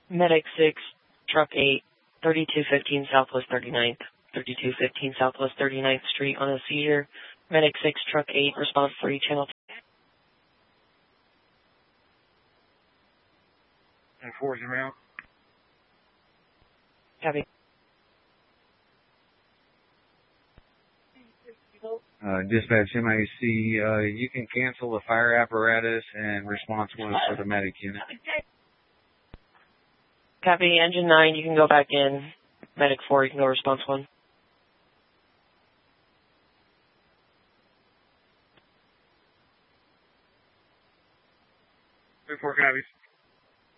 Medic 6, Truck 8, 3215 Southwest 39th. 3215 Southwest 39th Street on a seizure. Medic 6, Truck 8, response 3, channel 4's your mount. Copy. Dispatch MAC, you can cancel the fire apparatus and response 1 for the medic unit. Copy. Engine 9, you can go back in. Medic 4, you can go response 1. 4 copies.